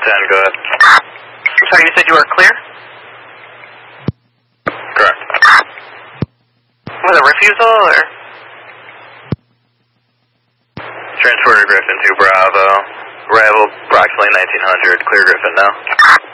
10, go ahead. Sorry, you said you were clear? Correct. Was it refusal, or? Transporter Griffin to Bravo. Arrival approximately 1900. Clear Griffin now.